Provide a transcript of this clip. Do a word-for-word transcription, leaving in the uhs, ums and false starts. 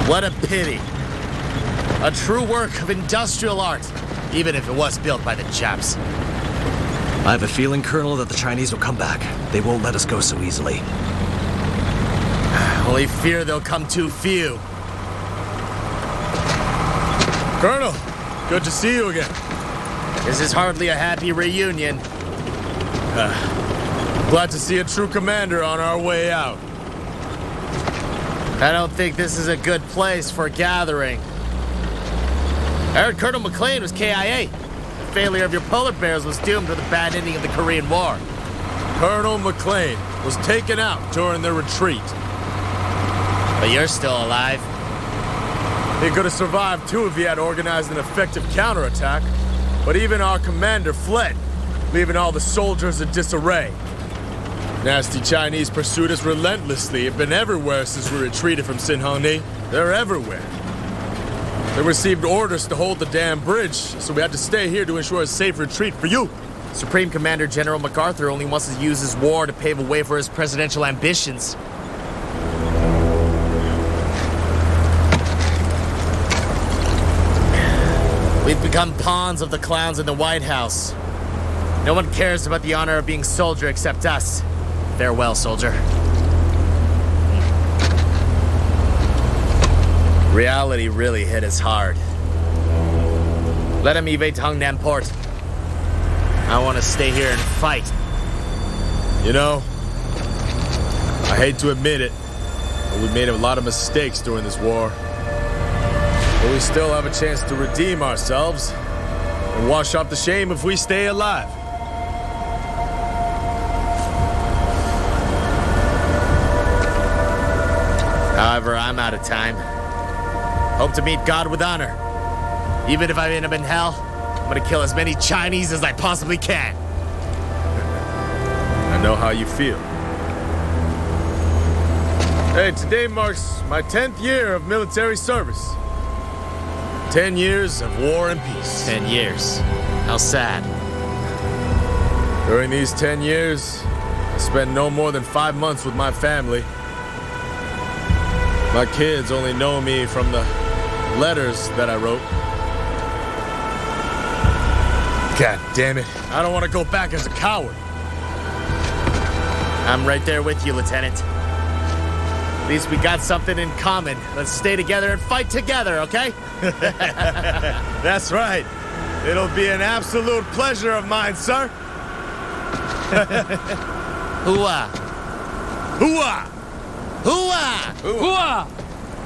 What a pity. A true work of industrial art, even if it was built by the Japs. I have a feeling, Colonel, that the Chinese will come back. They won't let us go so easily. Only fear they'll come too few. Colonel, good to see you again. This is hardly a happy reunion. Uh, glad to see a true commander on our way out. I don't think this is a good place for gathering. I heard Colonel McLean was K I A. The failure of your polar bears was doomed to the bad ending of the Korean War. Colonel McLean was taken out during the retreat. But you're still alive. He could have survived too if he had organized an effective counterattack. But even our commander fled, leaving all the soldiers in disarray. Nasty Chinese pursued us relentlessly. Have been everywhere since we retreated from Sinhongni. They're everywhere. They received orders to hold the damn bridge, so we had to stay here to ensure a safe retreat for you. Supreme Commander General MacArthur only wants to use his war to pave a way for his presidential ambitions. We've become pawns of the clowns in the White House. No one cares about the honor of being soldier except us. Farewell, soldier. Reality really hit us hard. Let him evade Hungnam Port. I want to stay here and fight. You know, I hate to admit it, but we made a lot of mistakes during this war. But we still have a chance to redeem ourselves and wash off the shame if we stay alive. However, I'm out of time. Hope to meet God with honor. Even if I end up in hell, I'm gonna kill as many Chinese as I possibly can. I know how you feel. Hey, today marks my tenth year of military service. Ten years of war and peace. Ten years. How sad. During these ten years, I spent no more than five months with my family. My kids only know me from the letters that I wrote. God damn it. I don't want to go back as a coward. I'm right there with you, Lieutenant. At least we got something in common. Let's stay together and fight together, okay? That's right. It'll be an absolute pleasure of mine, sir. Hooah! Hooah! Hooah! Hooah!